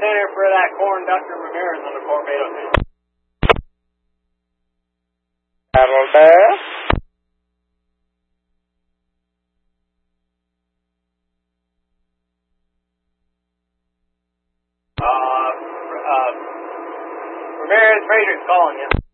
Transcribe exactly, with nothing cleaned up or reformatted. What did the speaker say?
center for that corn, Doctor Ramirez on the Torpedo two. Battle there. Uh, uh, Ramirez, Fraser's calling you.